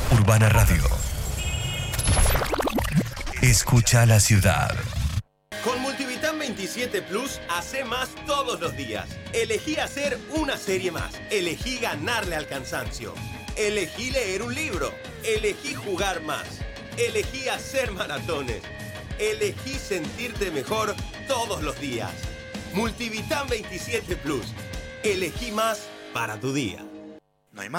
Urbana Radio. Escucha la ciudad. Con Multivitam 27 Plus, hace más todos los días. Elegí hacer una serie más. Elegí ganarle al cansancio. Elegí leer un libro. Elegí jugar más. Elegí hacer maratones. Elegí sentirte mejor todos los días. Multivitam 27 Plus. Elegí más para tu día. No hay más.